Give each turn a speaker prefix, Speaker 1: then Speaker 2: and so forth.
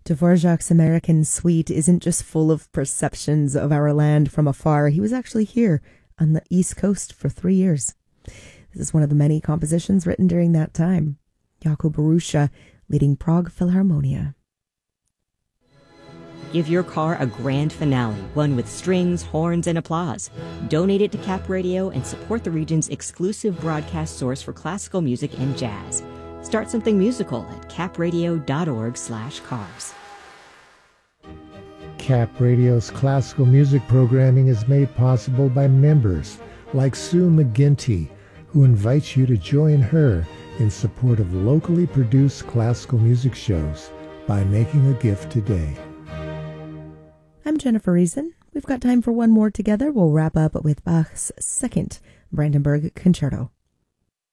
Speaker 1: Dvorak's American Suite isn't just full of perceptions of our land from afar. He was actually here on the East Coast for 3 years. This is one of the many compositions written during that time. Jakub Borussia leading Prague Philharmonia.
Speaker 2: Give your car a grand finale, one with strings, horns, and applause. Donate it to Cap Radio and support the region's exclusive broadcast source for classical music and jazz. Start something musical at capradio.org/cars.
Speaker 3: Cap Radio's classical music programming is made possible by members like Sue McGinty, who invites you to join her in support of locally produced classical music shows by making a gift today.
Speaker 1: I'm Jennifer Reason. We've got time for one more together. We'll wrap up with Bach's second Brandenburg Concerto.